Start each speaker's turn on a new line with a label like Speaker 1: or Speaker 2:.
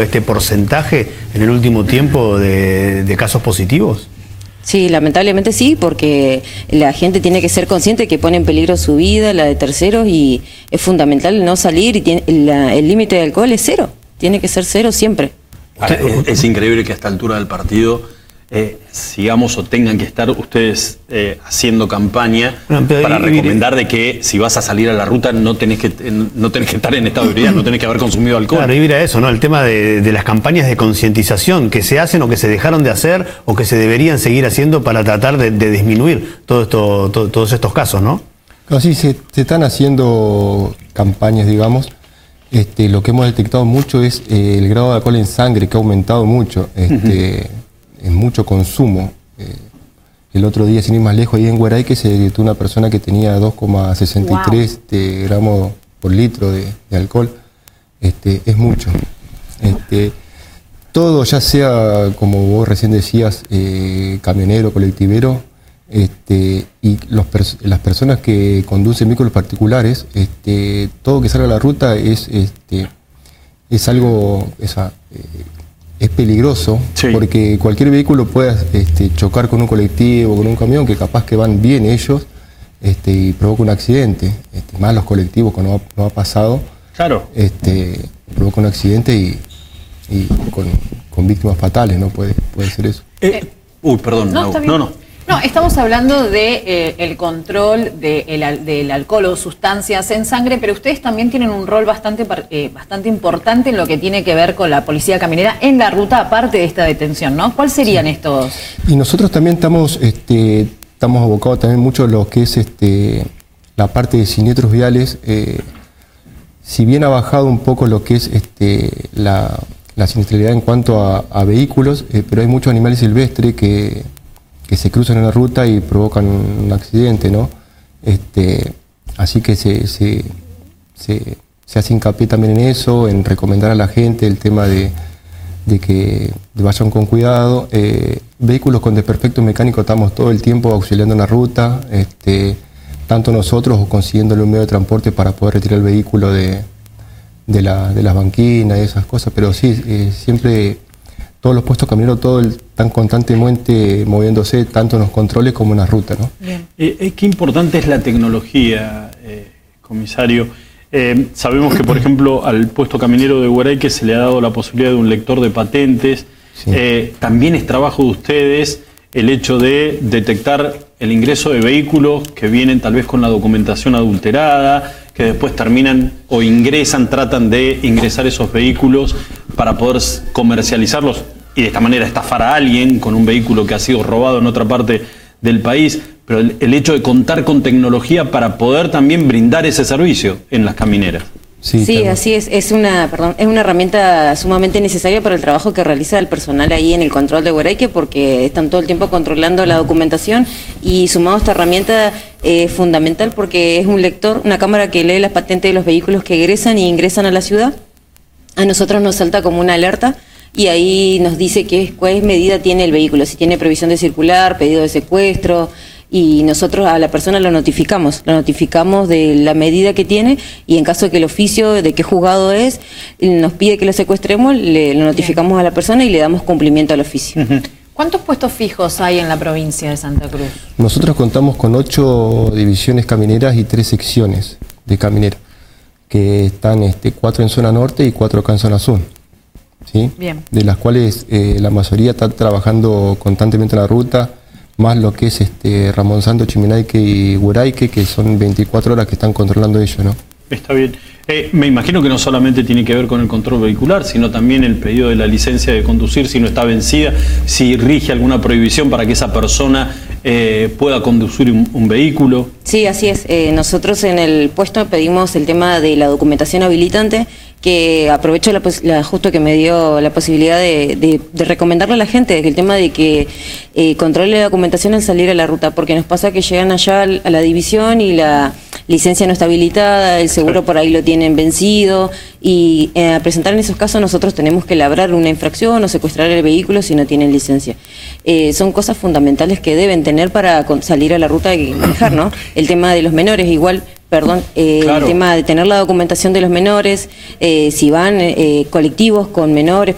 Speaker 1: este porcentaje en el último tiempo de casos positivos?
Speaker 2: Sí, lamentablemente sí, porque la gente tiene que ser consciente que pone en peligro su vida, la de terceros, y es fundamental no salir, y el límite de alcohol es 0, tiene que ser 0 siempre.
Speaker 3: Ahora, es increíble que a esta altura del partido sigamos o tengan que estar ustedes haciendo campaña para recomendar de que si vas a salir a la ruta no tenés que estar en estado de ebriedad, no tenés que haber consumido alcohol.
Speaker 1: Claro, y mira eso, ¿no? El tema de las campañas de concientización que se hacen o que se dejaron de hacer o que se deberían seguir haciendo para tratar de disminuir todos estos casos, ¿no?
Speaker 4: No, sí, se están haciendo campañas, digamos. Lo que hemos detectado mucho es el grado de alcohol en sangre, que ha aumentado mucho. En mucho consumo. El otro día, sin ir más lejos, ahí en Huaraique se detectó una persona que tenía 2,63 gramos por litro de alcohol. Es mucho. Todo, ya sea, como vos recién decías, camionero, colectivero, y las personas que conducen vehículos particulares, todo que salga a la ruta es algo... es peligroso, sí, porque cualquier vehículo puede chocar con un colectivo, con un camión, que capaz que van bien ellos, y provoca un accidente. Más los colectivos, que no ha pasado,
Speaker 3: claro,
Speaker 4: provoca un accidente y con víctimas fatales, ¿no? Puede ser eso.
Speaker 3: Perdón,
Speaker 5: No, estamos hablando de el control del alcohol o sustancias en sangre, pero ustedes también tienen un rol bastante importante en lo que tiene que ver con la policía caminera en la ruta, aparte de esta detención, ¿no? ¿Cuáles serían estos?
Speaker 4: Y nosotros también estamos abocados también mucho a lo que es la parte de siniestros viales. Si bien ha bajado un poco lo que es la siniestralidad en cuanto a vehículos, pero hay muchos animales silvestres que se cruzan en la ruta y provocan un accidente, ¿no? Así que se hace hincapié también en eso, en recomendar a la gente el tema de que vayan con cuidado. Vehículos con desperfectos mecánicos estamos todo el tiempo auxiliando en la ruta, tanto nosotros o consiguiéndole un medio de transporte para poder retirar el vehículo de las banquinas y esas cosas, pero sí, siempre... Todos los puestos camineros, están constantemente moviéndose, tanto en los controles como en la ruta, ¿no?
Speaker 3: Qué importante es la tecnología, comisario. Sabemos que, por ejemplo, al puesto caminero de Huaraique se le ha dado la posibilidad de un lector de patentes. Sí. También es trabajo de ustedes el hecho de detectar el ingreso de vehículos que vienen tal vez con la documentación adulterada, que después terminan o tratan de ingresar esos vehículos para poder comercializarlos y de esta manera estafar a alguien con un vehículo que ha sido robado en otra parte del país. Pero el hecho de contar con tecnología para poder también brindar ese servicio en las camineras.
Speaker 2: Sí, claro. Así es. Es una herramienta sumamente necesaria para el trabajo que realiza el personal ahí en el control de Huaraique, porque están todo el tiempo controlando la documentación, y sumado a esta herramienta es fundamental porque es un lector, una cámara que lee las patentes de los vehículos que egresan y ingresan a la ciudad. A nosotros nos salta como una alerta y ahí nos dice cuál medida tiene el vehículo, si tiene prohibición de circular, pedido de secuestro, y nosotros a la persona lo notificamos de la medida que tiene, y en caso de que el oficio de qué juzgado es nos pide que lo secuestremos, lo notificamos a la persona y le damos cumplimiento al oficio.
Speaker 5: ¿Cuántos puestos fijos hay en la provincia de Santa Cruz?
Speaker 4: Nosotros contamos con 8 divisiones camineras y 3 secciones de camineras, que están 4 en zona norte y 4 acá en zona sur, ¿sí?
Speaker 5: Bien.
Speaker 4: De las cuales la mayoría está trabajando constantemente en la ruta, más lo que es Ramón Santos, Chiminaique y Huaraique, que son 24 horas que están controlando ellos, ¿no?
Speaker 3: Está bien. Me imagino que no solamente tiene que ver con el control vehicular, sino también el pedido de la licencia de conducir, si no está vencida, si rige alguna prohibición para que esa persona pueda conducir un vehículo.
Speaker 2: Sí, así es. Nosotros en el puesto pedimos el tema de la documentación habilitante, que aprovecho justo que me dio la posibilidad de recomendarle a la gente el tema de que controle la documentación al salir a la ruta, porque nos pasa que llegan allá a la división y la licencia no está habilitada, el seguro por ahí lo tienen vencido, y a presentar en esos casos nosotros tenemos que labrar una infracción o secuestrar el vehículo si no tienen licencia. Son cosas fundamentales que deben tener para salir a la ruta y manejar, ¿no? El tema de los menores, igual... Claro. El tema de tener la documentación de los menores, si van colectivos con menores,